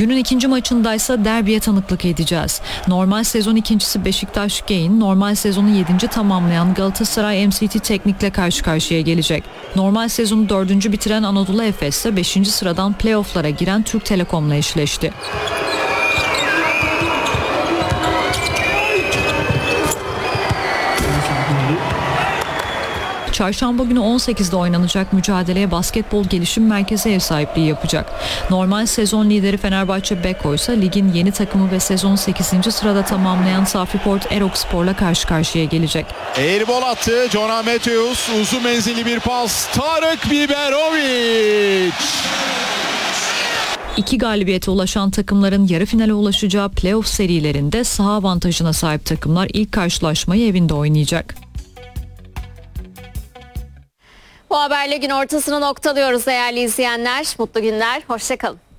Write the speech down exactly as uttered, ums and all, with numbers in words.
Günün ikinci maçındaysa derbiye tanıklık edeceğiz. Normal sezon ikincisi Beşiktaş Gain, normal sezonu yedinci tamamlayan Galatasaray M C T Teknik'le karşı karşıya gelecek. Normal sezonu dördüncü bitiren Anadolu Efes ise beşinci sıradan playoff'lara giren Türk Telekom'la eşleşti. Çarşamba günü on sekizde oynanacak mücadeleye Basketbol Gelişim Merkezi ev sahipliği yapacak. Normal sezon lideri Fenerbahçe Beko ise ligin yeni takımı ve sezon sekizinci sırada tamamlayan Safriport Erokspor'la karşı karşıya gelecek. Airball attı. Jonah Matthews uzun menzilli bir pas. Tarık Biberovic. İki galibiyete ulaşan takımların yarı finale ulaşacağı playoff serilerinde saha avantajına sahip takımlar ilk karşılaşmayı evinde oynayacak. Bu haberle gün ortasını noktalıyoruz değerli izleyenler. Mutlu günler, hoşça kalın.